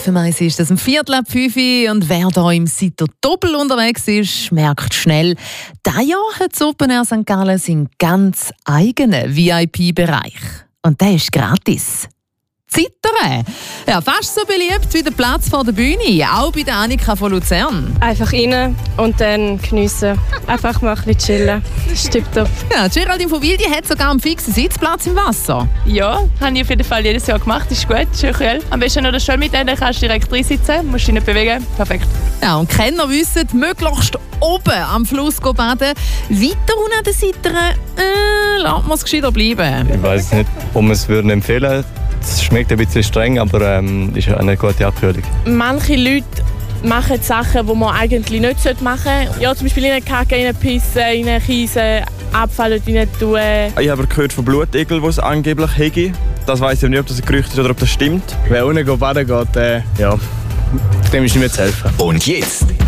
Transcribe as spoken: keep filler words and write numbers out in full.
F M eins ist das um Viertel ab fünf und wer hier im Sito Doppel unterwegs ist, merkt schnell, dieses Jahr hat das Open Air Sankt Gallen seinen ganz eigenen V I P-Bereich. Und der ist gratis. Zittern. Ja, fast so beliebt wie der Platz vor der Bühne, auch bei der Annika von Luzern. Einfach rein und dann geniessen. Einfach mal ein bisschen chillen. Das ist tipptopp. Ja, Geraldine von Wildi hat sogar einen fixen Sitzplatz im Wasser. Ja, habe ich auf jeden Fall jedes Jahr gemacht. Ist gut, schön kühl. Am besten noch das Schön mit denen, kannst du direkt reinsitzen, musst dich nicht bewegen. Perfekt. Ja, und Kenner wissen, möglichst oben am Fluss baden. Weiter unten an den Seiten, äh, lassen wir es gescheiter bleiben. Ich weiß nicht, ob man es empfehlen würde. Es schmeckt ein bisschen streng, aber ähm, ist eine gute Abkühlung. Manche Leute machen Sachen, die man eigentlich nicht machen sollte. Ja, zum Beispiel in eine Kacke reinpissen, in eine Kiese, Abfall rein tun. Ich habe gehört von Blutegel, die es angeblich hätte. Das weiss ich nicht, ob das ein Gerücht ist oder ob das stimmt. Wer unten baden geht, äh, ja, dem ist nicht mehr zu helfen. Und jetzt